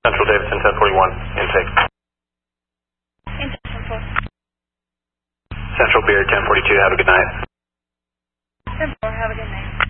Central Davidson 1041, intake. Intake Central. Central Beard 1042, have a good night. 10-4, have a good night.